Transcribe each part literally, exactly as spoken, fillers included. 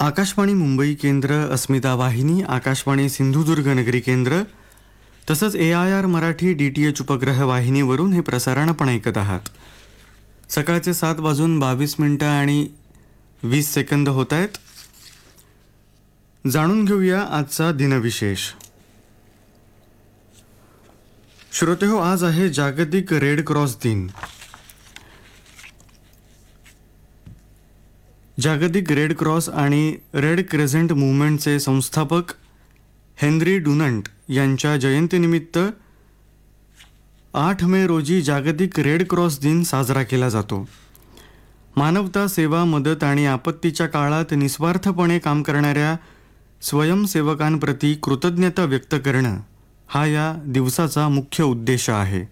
आकाशवाणी मुंबई केंद्र, अस्मिता वाहिनी, आकाशवाणी सिंधुदुर्ग नगरी केंद्र तसंच ए I R Marathi D T H उपग्रह वाहिनीवरून हे प्रसारण आपण ऐकत आहात. सकाळचे सात वाजून बावीस मिनटं आणि वीस सेकंद होत आहेत. जाणून घेऊया आजचा दिनविशेष. श्रोतेहो, आज आहे जागतिक रेड क्रॉस दिन. जागतिक रेड क्रॉस आणि रेड क्रेसेंट मूव्हमेंटचे संस्थापक हेनरी डुनंट यांच्या जयंतीनिमित्त आठ मे रोजी जागतिक रेड क्रॉस दिन साजरा केला जातो. मानवता सेवा, मदत आणि आपत्तीच्या काळात निस्वार्थपणे काम करणाऱ्या स्वयंसेवकांप्रती कृतज्ञता व्यक्त करणं हा या दिवसाचा मुख्य उद्देश आहे.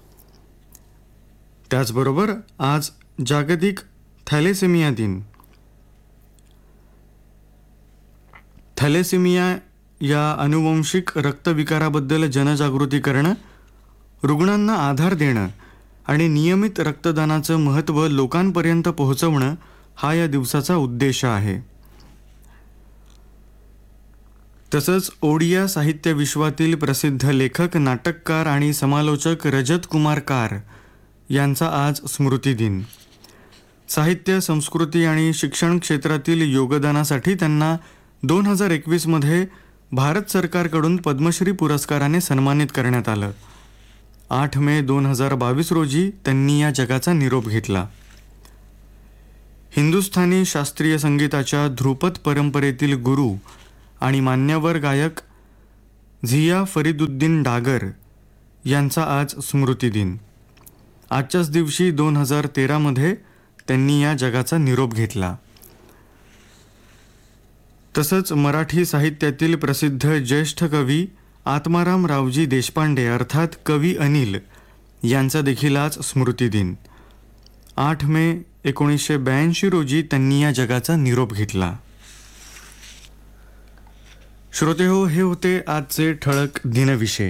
त्याचबरोबर आज जागतिक थॅलेसेमिया दिन. थॅलेसेमिया या अनुवंशिक रक्तविकाराबद्दल जनजागृती करणं, रुग्णांना आधार देणं आणि नियमित रक्तदानाचं महत्त्व लोकांपर्यंत पोहोचवणं हा या दिवसाचा उद्देश आहे. तसंच ओडिया साहित्य विश्वातील प्रसिद्ध लेखक, नाटककार आणि समालोचक रजत कुमार कार यांचा आज स्मृती दिन. साहित्य, संस्कृती आणि शिक्षण क्षेत्रातील योगदानासाठी त्यांना दोन हजार एकवीसमध्ये भारत सरकारकडून पद्मश्री पुरस्काराने सन्मानित करण्यात आलं. आठ मे दोन हजार बावीस रोजी त्यांनी या जगाचा निरोप घेतला. हिंदुस्थानी शास्त्रीय संगीताच्या ध्रुपद परंपरेतील गुरु आणि मान्यवर गायक झिया फरीदुद्दीन डागर यांचा आज स्मृती दिन. आजच्याच दिवशी दोन हजार तेरामध्ये त्यांनी या जगाचा निरोप घेतला. तसंच मराठी साहित्यातील प्रसिद्ध ज्येष्ठ कवी आत्माराम रावजी देशपांडे अर्थात कवी अनिल यांचा देखील आज स्मृती दिन. आठ मे एकोणीसशे ब्याऐंशी रोजी त्यांनी या जगाचा निरोप घेतला. श्रोतेहो, हे होते आजचे ठळक दिनविशेष.